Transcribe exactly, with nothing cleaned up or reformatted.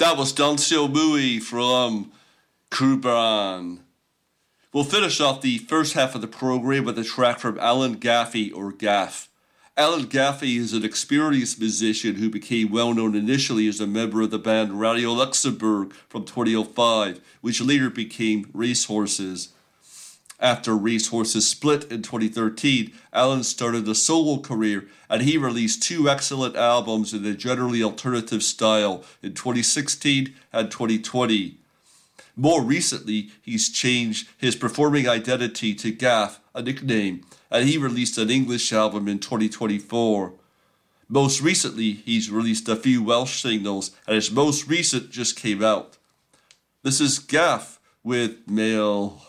That was Dancio Mui from Kuban. We'll finish off the first half of the program with a track from Alan Gaffey, or Gaff. Alan Gaffey is an experienced musician who became well known initially as a member of the band Radio Luxembourg from twenty oh five, which later became Racehorses. After Racehorses split in twenty thirteen, Alan started a solo career, and he released two excellent albums in a generally alternative style in twenty sixteen and twenty twenty. More recently, he's changed his performing identity to Gaff, a nickname, and he released an English album in twenty twenty-four. Most recently, he's released a few Welsh singles, and his most recent just came out. This is Gaff with Mail.